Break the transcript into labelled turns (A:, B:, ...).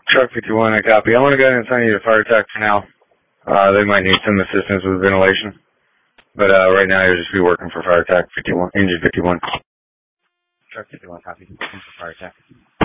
A: Truck 51, I copy. I'm going to go ahead and send you to fire tech for now. They might need some assistance with ventilation. But right now you'll just be working for fire tech 51, engine 51. Truck 51, copy. For fire tech.